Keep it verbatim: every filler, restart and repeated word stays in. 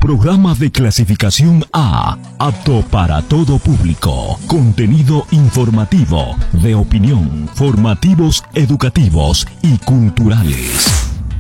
Programa de clasificación A, apto para todo público. Contenido informativo, de opinión, formativos, educativos y culturales.